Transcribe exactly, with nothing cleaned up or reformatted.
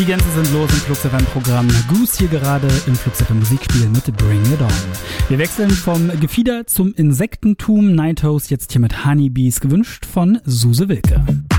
Die Gänse sind los im Flux F M-Programm. Goose hier gerade im Flux F M Musikspiel mit Bring It On. Wir wechseln vom Gefieder zum Insektentum. Night Toast jetzt hier mit Honeybees, gewünscht von Suse Wilke.